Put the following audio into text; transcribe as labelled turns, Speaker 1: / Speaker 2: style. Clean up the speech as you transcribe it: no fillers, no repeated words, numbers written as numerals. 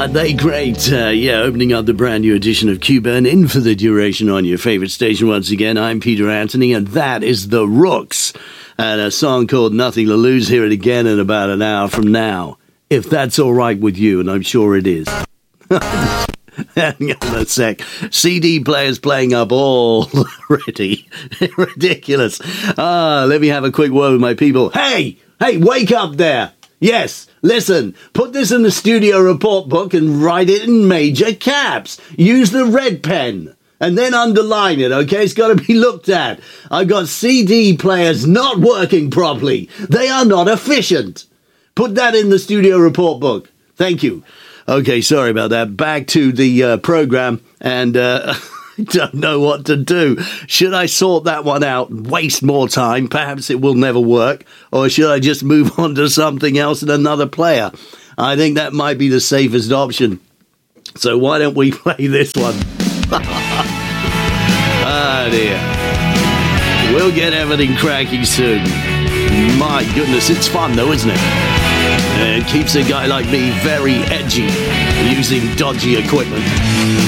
Speaker 1: Aren't they great? Opening up the brand new edition of Q-Burn in for the duration on your favorite station once again. I'm Peter Anthony, and that is The Rooks. And a song called Nothing to Lose. Hear it again in about an hour from now. If that's all right with you, and I'm sure it is. Hang on a sec. CD players playing up already. Ridiculous. Let me have a quick word with my people. Hey, wake up there. Yes, listen, put this in the studio report book and write it in major caps. Use the red pen and then underline it, okay? It's got to be looked at. I've got CD players not working properly. They are not efficient. Put that in the studio report book. Thank you. Okay, sorry about that. Back to the program, and I don't know what to do. Should I sort that one out and waste more time? Perhaps it will never work. Or should I just move on to something else and another player? I think that might be the safest option. So why don't we play this one? Ah, dear. We'll get everything cracking soon. My goodness, it's fun though, isn't it? It keeps a guy like me very edgy using dodgy equipment.